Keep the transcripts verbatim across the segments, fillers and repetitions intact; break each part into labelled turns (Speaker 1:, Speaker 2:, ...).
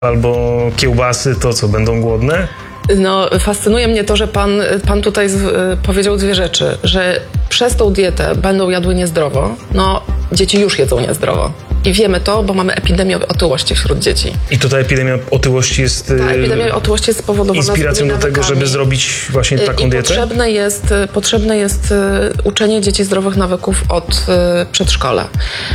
Speaker 1: albo kiełbasy, to co, będą głodne?
Speaker 2: No, fascynuje mnie to, że pan, pan tutaj z, powiedział dwie rzeczy, że przez tą dietę będą jadły niezdrowo. No, dzieci już jedzą niezdrowo. I wiemy to, bo mamy epidemię otyłości wśród dzieci.
Speaker 1: I to ta epidemia otyłości jest
Speaker 2: Ta epidemia otyłości jest spowodowana
Speaker 1: inspiracją do tego, żeby zrobić właśnie taką
Speaker 2: I
Speaker 1: dietę?
Speaker 2: Potrzebne jest, potrzebne jest uczenie dzieci zdrowych nawyków od przedszkola.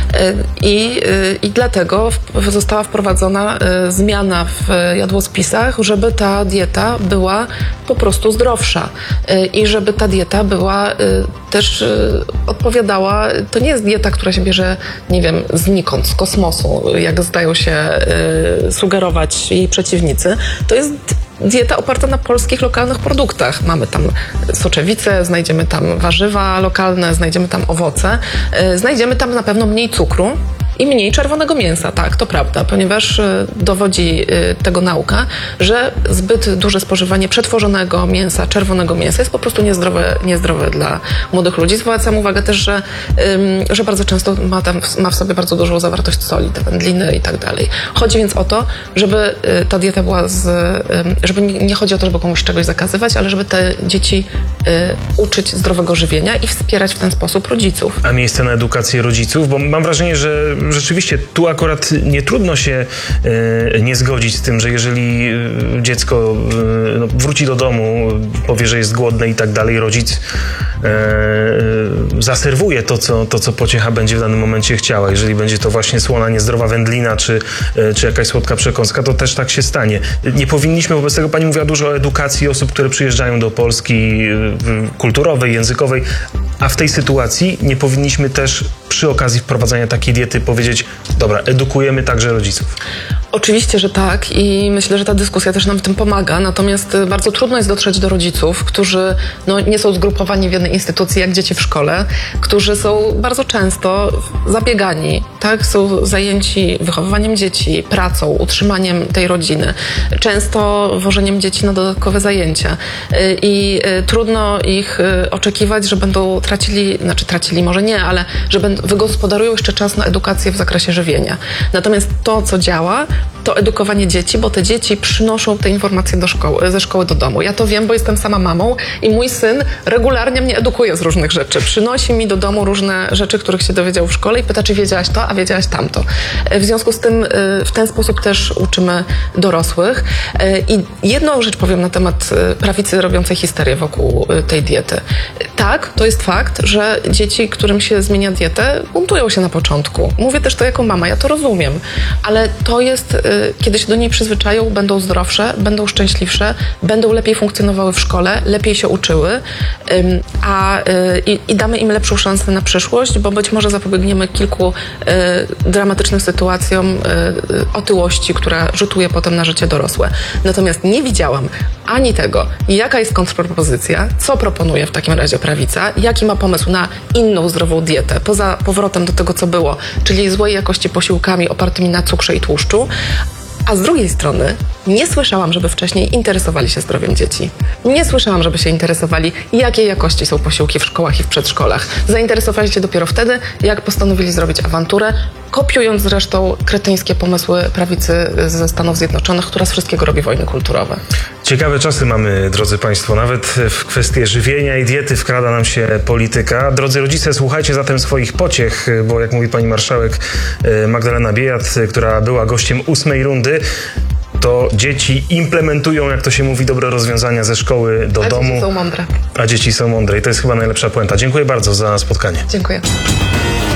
Speaker 2: I, i dlatego została wprowadzona zmiana w jadłospisach, żeby ta dieta była po prostu zdrowsza. I żeby ta dieta była też odpowiadała, to nie jest dieta, która się bierze, nie wiem, znikąd, z kosmosu, jak zdają się y, sugerować jej przeciwnicy. To jest dieta oparta na polskich, lokalnych produktach. Mamy tam soczewice, znajdziemy tam warzywa lokalne, znajdziemy tam owoce, y, znajdziemy tam na pewno mniej cukru i mniej czerwonego mięsa, tak, to prawda, ponieważ y, dowodzi y, tego nauka, że zbyt duże spożywanie przetworzonego mięsa, czerwonego mięsa jest po prostu niezdrowe, niezdrowe dla młodych ludzi. Zwracam uwagę też, że, y, że bardzo często ma, tam, ma w sobie bardzo dużą zawartość soli, te wędliny i tak dalej. Chodzi więc o to, żeby y, ta dieta była z... Y, żeby nie, nie chodzi o to, żeby komuś czegoś zakazywać, ale żeby te dzieci y, uczyć zdrowego żywienia i wspierać w ten sposób rodziców.
Speaker 1: A miejsce na edukację rodziców? Bo mam wrażenie, że rzeczywiście tu akurat nie trudno się e, nie zgodzić z tym, że jeżeli dziecko e, no, wróci do domu, powie, że jest głodne i tak dalej, rodzic e, zaserwuje to co, to, co pociecha będzie w danym momencie chciała. Jeżeli będzie to właśnie słona, niezdrowa wędlina, czy, e, czy jakaś słodka przekąska, to też tak się stanie. Nie powinniśmy, wobec tego pani mówiła dużo o edukacji osób, które przyjeżdżają do Polski e, kulturowej, językowej, a w tej sytuacji nie powinniśmy też przy okazji wprowadzania takiej diety powiedzieć, dobra, edukujemy także rodziców.
Speaker 2: Oczywiście, że tak i myślę, że ta dyskusja też nam w tym pomaga, natomiast bardzo trudno jest dotrzeć do rodziców, którzy no, nie są zgrupowani w jednej instytucji jak dzieci w szkole, którzy są bardzo często zabiegani, tak? Są zajęci wychowywaniem dzieci, pracą, utrzymaniem tej rodziny, często wożeniem dzieci na dodatkowe zajęcia i trudno ich oczekiwać, że będą tracili, znaczy tracili może nie, ale że wygospodarują jeszcze czas na edukację w zakresie żywienia. Natomiast to, co działa, to edukowanie dzieci, bo te dzieci przynoszą te informacje do szkoły, ze szkoły do domu. Ja to wiem, bo jestem sama mamą i mój syn regularnie mnie edukuje z różnych rzeczy. Przynosi mi do domu różne rzeczy, których się dowiedział w szkole i pyta, czy wiedziałaś to, a wiedziałaś tamto. W związku z tym w ten sposób też uczymy dorosłych. I jedną rzecz powiem na temat prawicy robiącej histerię wokół tej diety. Tak, to jest fakt, że dzieci, którym się zmienia dietę, buntują się na początku. Mówię też to jako mama, ja to rozumiem, ale to jest, kiedy się do niej przyzwyczają, będą zdrowsze, będą szczęśliwsze, będą lepiej funkcjonowały w szkole, lepiej się uczyły, a i, i damy im lepszą szansę na przyszłość, bo być może zapobiegniemy kilku dramatycznym sytuacjom otyłości, która rzutuje potem na życie dorosłe. Natomiast nie widziałam ani tego, jaka jest kontrpropozycja, co proponuje w takim razie prawica, jaki ma pomysł na inną zdrową dietę, poza powrotem do tego, co było, czyli złej jakości posiłkami opartymi na cukrze i tłuszczu. A z drugiej strony nie słyszałam, żeby wcześniej interesowali się zdrowiem dzieci. Nie słyszałam, żeby się interesowali, jakiej jakości są posiłki w szkołach i w przedszkolach. Zainteresowali się dopiero wtedy, jak postanowili zrobić awanturę, kopiując zresztą kretyńskie pomysły prawicy ze Stanów Zjednoczonych, która z wszystkiego robi wojny kulturowe. Ciekawe
Speaker 1: czasy mamy, drodzy Państwo. Nawet w kwestie żywienia i diety wkrada nam się polityka. Drodzy rodzice, słuchajcie zatem swoich pociech, bo jak mówi pani marszałek Magdalena Biejat, która była gościem ósmej rundy, to dzieci implementują, jak to się mówi, dobre rozwiązania ze szkoły do
Speaker 2: a
Speaker 1: domu.
Speaker 2: A dzieci są mądre.
Speaker 1: A dzieci są mądre i to jest chyba najlepsza puenta. Dziękuję bardzo za spotkanie.
Speaker 2: Dziękuję.